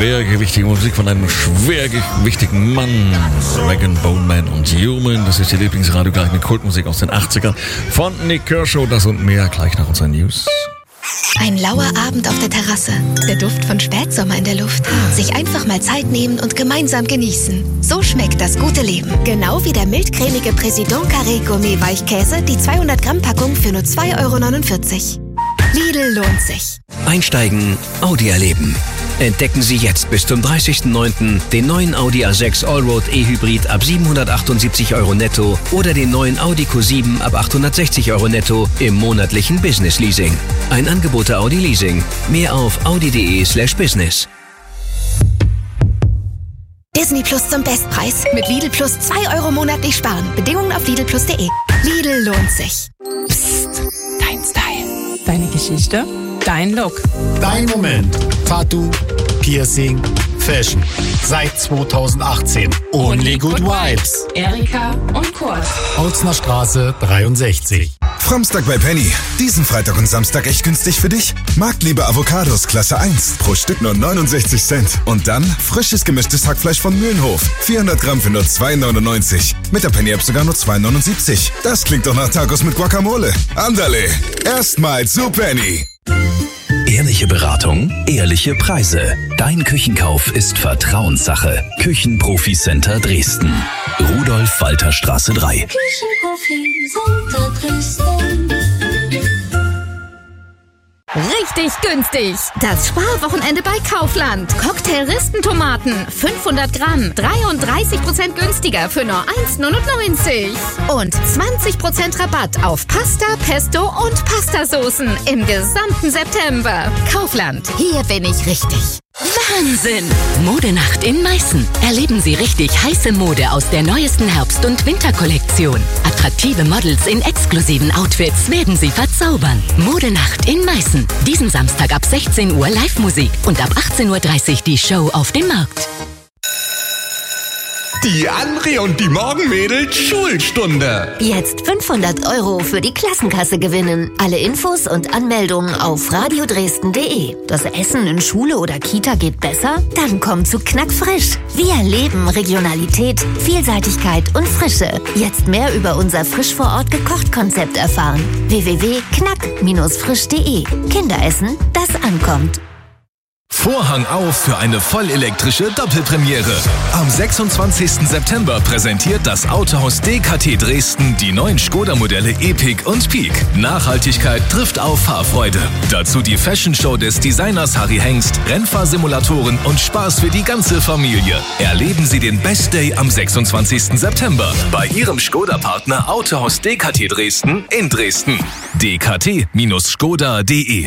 schwergewichtige Musik von einem schwergewichtigen Mann. Rag & Bone Man und Human. Das ist die Lieblingsradio gleich mit Kultmusik aus den 80ern von Nik Kershaw. Das und mehr gleich nach unseren News. Ein lauer Abend auf der Terrasse. Der Duft von Spätsommer in der Luft. Sich einfach mal Zeit nehmen und gemeinsam genießen. So schmeckt das gute Leben. Genau wie der mildcremige Président Carré Gourmet Weichkäse, die 200 Gramm Packung für nur 2,49 €. Lidl lohnt sich. Einsteigen, Audi erleben. Entdecken Sie jetzt bis zum 30.09. den neuen Audi A6 Allroad E-Hybrid ab 778 € netto oder den neuen Audi Q7 ab 860 € netto im monatlichen Business Leasing. Ein Angebot der Audi Leasing. Mehr auf audi.de/business. Disney Plus zum Bestpreis. Mit Lidl Plus 2 € monatlich sparen. Bedingungen auf lidlplus.de. Lidl lohnt sich. Psst, dein Style, deine Geschichte, dein Look. Dein Moment. Tattoo, Piercing, Fashion. Seit 2018. Only Good Vibes. Erika und Kurt. Holzner Straße 63. Fromstag bei Penny. Diesen Freitag und Samstag echt günstig für dich? Marktliebe Avocados Klasse 1. Pro Stück nur 69 Cent. Und dann frisches gemischtes Hackfleisch von Mühlenhof. 400 Gramm für nur 2,99. Mit der Penny-App sogar nur 2,79. Das klingt doch nach Tacos mit Guacamole. Andale. Erstmals zu Penny. Ehrliche Beratung, ehrliche Preise. Dein Küchenkauf ist Vertrauenssache. Küchenprofi Center Dresden. Rudolf-Walter-Straße 3. Küchenprofi Center Dresden. Richtig günstig. Das Sparwochenende bei Kaufland. Cocktail-Ristentomaten, 500 Gramm, 33% günstiger für nur 1,99 €. Und 20% Rabatt auf Pasta, Pesto und Pastasoßen im gesamten September. Kaufland, hier bin ich richtig. Wahnsinn! Modenacht in Meißen. Erleben Sie richtig heiße Mode aus der neuesten Herbst- und Winterkollektion. Attraktive Models in exklusiven Outfits werden Sie verzaubern. Modenacht in Meißen. Diesen Samstag ab 16 Uhr Live-Musik und ab 18:30 Uhr die Show auf dem Markt. Die André und die Morgenmädels Schulstunde. Jetzt 500 € für die Klassenkasse gewinnen. Alle Infos und Anmeldungen auf radiodresden.de. Das Essen in Schule oder Kita geht besser? Dann komm zu Knackfrisch. Wir leben Regionalität, Vielseitigkeit und Frische. Jetzt mehr über unser Frisch vor Ort gekocht Konzept erfahren. www.knack-frisch.de. Kinderessen, das ankommt. Vorhang auf für eine vollelektrische Doppelpremiere. Am 26. September präsentiert das Autohaus DKT Dresden die neuen Skoda-Modelle Epic und Peak. Nachhaltigkeit trifft auf Fahrfreude. Dazu die Fashion-Show des Designers Harry Hengst, Rennfahrsimulatoren und Spaß für die ganze Familie. Erleben Sie den Best Day am 26. September bei Ihrem Skoda-Partner Autohaus DKT Dresden in Dresden. dkt-skoda.de.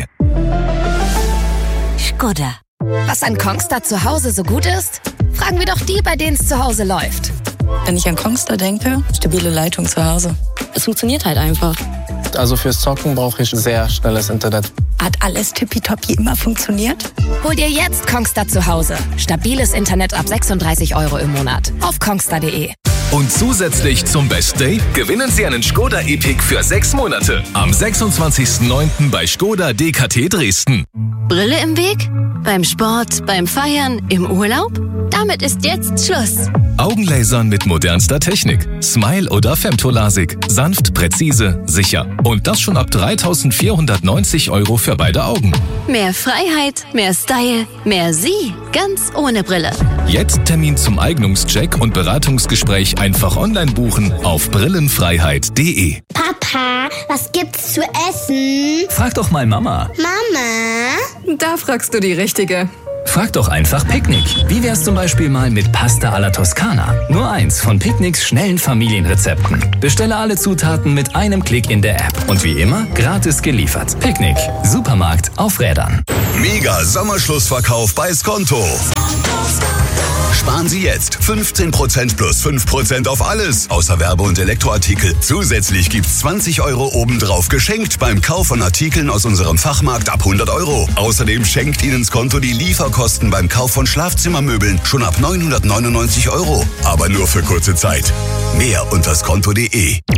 Skoda. Was an Kongstar zu Hause so gut ist? Fragen wir doch die, bei denen es zu Hause läuft. Wenn ich an Kongstar denke, stabile Leitung zu Hause. Es funktioniert halt einfach. Also fürs Zocken brauche ich sehr schnelles Internet. Hat alles tippitoppi immer funktioniert? Hol dir jetzt Kongstar zu Hause. Stabiles Internet ab 36 € im Monat. Auf kongstar.de. Und zusätzlich zum Best Day gewinnen Sie einen Skoda Epic für 6 Monate. Am 26.09. bei Skoda DKT Dresden. Brille im Weg? Beim Sport, beim Feiern, im Urlaub? Damit ist jetzt Schluss. Augenlasern mit modernster Technik. Smile oder Femtolasik. Sanft, präzise, sicher. Und das schon ab 3.490 € für beide Augen. Mehr Freiheit, mehr Style, mehr Sie. Ganz ohne Brille. Jetzt Termin zum Eignungscheck und Beratungsgespräch einfach online buchen auf brillenfreiheit.de. Papa, was gibt's zu essen? Frag doch mal Mama. Mama? Da fragst du die Richtige. Frag doch einfach Picknick. Wie wär's zum Beispiel mal mit Pasta alla Toskana? Nur eins von Picknicks schnellen Familienrezepten. Bestelle alle Zutaten mit einem Klick in der App. Und wie immer, gratis geliefert. Picknick. Supermarkt auf Rädern. Mega Sommerschlussverkauf bei Skonto. Sparen Sie jetzt 15% plus 5% auf alles, außer Werbe- und Elektroartikel. Zusätzlich gibt's 20 € obendrauf geschenkt beim Kauf von Artikeln aus unserem Fachmarkt ab 100 €. Außerdem schenkt Ihnen Skonto die Lieferkosten beim Kauf von Schlafzimmermöbeln schon ab 999 €. Aber nur für kurze Zeit. Mehr unter skonto.de.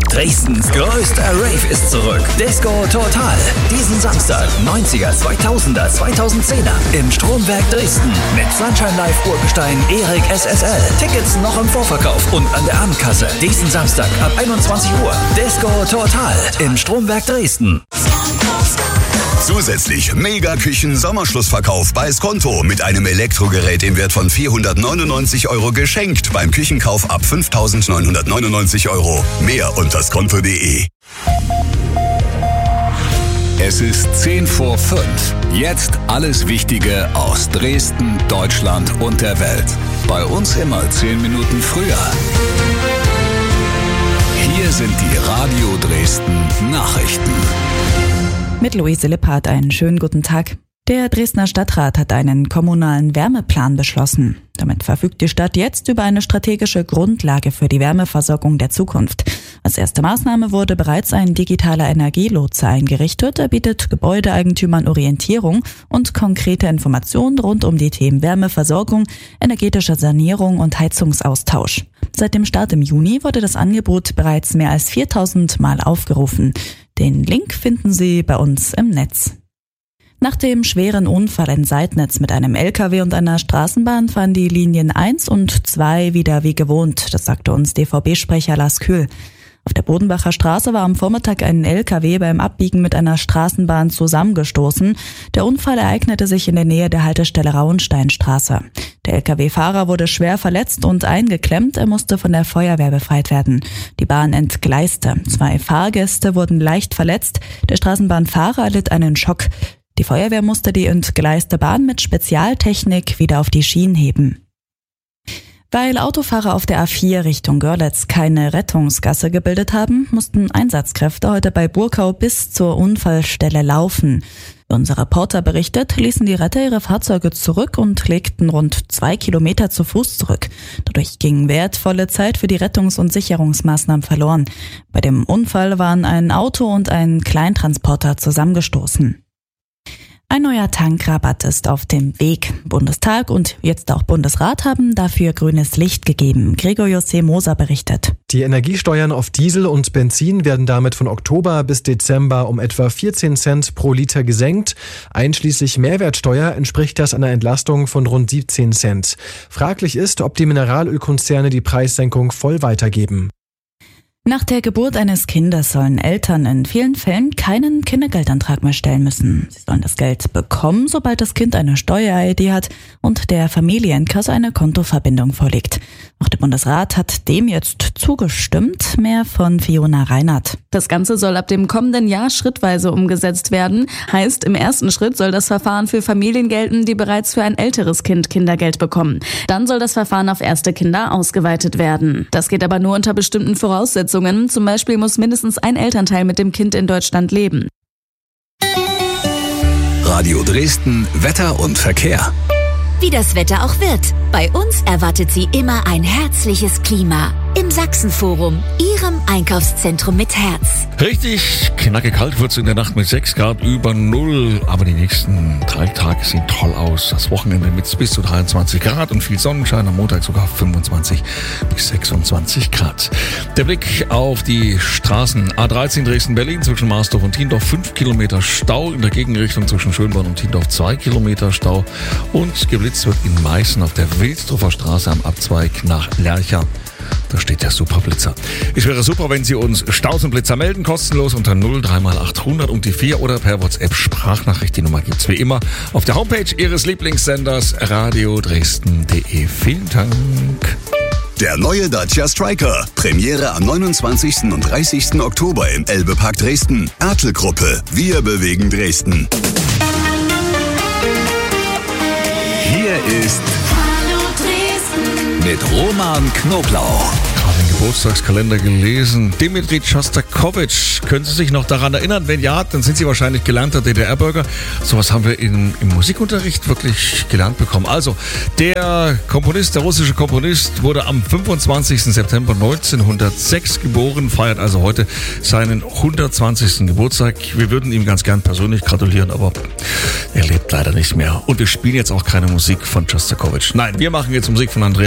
Dresdens größter Rave ist zurück. Disco Total. Diesen Samstag 90er, 2000er, 2010er im Stromberg Dresden mit Sunshine Live Urgestein Erik SSL. Tickets noch im Vorverkauf und an der Abendkasse. Diesen Samstag ab 21 Uhr. Disco Total im Stromberg Dresden. Zusätzlich Mega-Küchen-Sommerschlussverkauf bei Skonto mit einem Elektrogerät im Wert von 499 € geschenkt beim Küchenkauf ab 5.999 €. Mehr unter skonto.de. Es ist 10 vor 5. Jetzt alles Wichtige aus Dresden, Deutschland und der Welt. Bei uns immer 10 Minuten früher. Hier sind die Radio Dresden Nachrichten. Mit Luise Lippert einen schönen guten Tag. Der Dresdner Stadtrat hat einen kommunalen Wärmeplan beschlossen. Damit verfügt die Stadt jetzt über eine strategische Grundlage für die Wärmeversorgung der Zukunft. Als erste Maßnahme wurde bereits ein digitaler Energielotse eingerichtet. Er bietet Gebäudeeigentümern Orientierung und konkrete Informationen rund um die Themen Wärmeversorgung, energetische Sanierung und Heizungsaustausch. Seit dem Start im Juni wurde das Angebot bereits mehr als 4000 Mal aufgerufen. Den Link finden Sie bei uns im Netz. Nach dem schweren Unfall in Seidnitz mit einem LKW und einer Straßenbahn fahren die Linien 1 und 2 wieder wie gewohnt. Das sagte uns DVB-Sprecher Lars Kühl. Auf der Bodenbacher Straße war am Vormittag ein LKW beim Abbiegen mit einer Straßenbahn zusammengestoßen. Der Unfall ereignete sich in der Nähe der Haltestelle Rauensteinstraße. Der LKW-Fahrer wurde schwer verletzt und eingeklemmt. Er musste von der Feuerwehr befreit werden. Die Bahn entgleiste. 2 Fahrgäste wurden leicht verletzt. Der Straßenbahnfahrer erlitt einen Schock. Die Feuerwehr musste die entgleiste Bahn mit Spezialtechnik wieder auf die Schienen heben. Weil Autofahrer auf der A4 Richtung Görlitz keine Rettungsgasse gebildet haben, mussten Einsatzkräfte heute bei Burkau bis zur Unfallstelle laufen. Wie unser Reporter berichtet, ließen die Retter ihre Fahrzeuge zurück und legten rund 2 Kilometer zu Fuß zurück. Dadurch ging wertvolle Zeit für die Rettungs- und Sicherungsmaßnahmen verloren. Bei dem Unfall waren ein Auto und ein Kleintransporter zusammengestoßen. Ein neuer Tankrabatt ist auf dem Weg. Bundestag und jetzt auch Bundesrat haben dafür grünes Licht gegeben. Gregor José Moser berichtet. Die Energiesteuern auf Diesel und Benzin werden damit von Oktober bis Dezember um etwa 14 Cent pro Liter gesenkt. Einschließlich Mehrwertsteuer entspricht das einer Entlastung von rund 17 Cent. Fraglich ist, ob die Mineralölkonzerne die Preissenkung voll weitergeben. Nach der Geburt eines Kindes sollen Eltern in vielen Fällen keinen Kindergeldantrag mehr stellen müssen. Sie sollen das Geld bekommen, sobald das Kind eine Steuer-ID hat und der Familienkasse eine Kontoverbindung vorliegt. Auch der Bundesrat hat dem jetzt zugestimmt. Mehr von Fiona Reinhardt. Das Ganze soll ab dem kommenden Jahr schrittweise umgesetzt werden. Heißt, im ersten Schritt soll das Verfahren für Familien gelten, die bereits für ein älteres Kind Kindergeld bekommen. Dann soll das Verfahren auf erste Kinder ausgeweitet werden. Das geht aber nur unter bestimmten Voraussetzungen. Zum Beispiel muss mindestens ein Elternteil mit dem Kind in Deutschland leben. Radio Dresden, Wetter und Verkehr. Wie das Wetter auch wird, bei uns erwartet Sie immer ein herzliches Klima. Im Sachsenforum, Ihrem Einkaufszentrum mit Herz. Richtig knackig kalt wird es in der Nacht mit 6 Grad über 0. Aber die nächsten 3 Tage sehen toll aus. Das Wochenende mit bis zu 23 Grad und viel Sonnenschein. Am Montag sogar 25 bis 26 Grad. Der Blick auf die Straßen. A13 Dresden-Berlin zwischen Marsdorf und Tiendorf 5 Kilometer Stau. In der Gegenrichtung zwischen Schönborn und Tiendorf 2 Kilometer Stau. Und geblitzt wird in Meißen auf der Wilsdorfer Straße am Abzweig nach Lercha. Da steht der Superblitzer. Es wäre super, wenn Sie uns Staus und Blitzer melden, kostenlos unter 0,3x800 und die 4 oder per WhatsApp Sprachnachricht. Die Nummer gibt's wie immer auf der Homepage Ihres Lieblingssenders radiodresden.de. Vielen Dank. Der neue Dacia Stryker. Premiere am 29. und 30. Oktober im Elbe-Park Dresden. Ertel-Gruppe. Wir bewegen Dresden. Hier ist mit Roman Knoblauch. Gerade den Geburtstagskalender gelesen. Dimitri Schostakowitsch. Können Sie sich noch daran erinnern? Wenn ja, dann sind Sie wahrscheinlich gelernter DDR-Bürger. Sowas haben wir im Musikunterricht wirklich gelernt bekommen. Also, der russische Komponist, wurde am 25. September 1906 geboren, feiert also heute seinen 120. Geburtstag. Wir würden ihm ganz gern persönlich gratulieren, aber er lebt leider nicht mehr. Und wir spielen jetzt auch keine Musik von Schostakowitsch. Nein, wir machen jetzt Musik von Andreas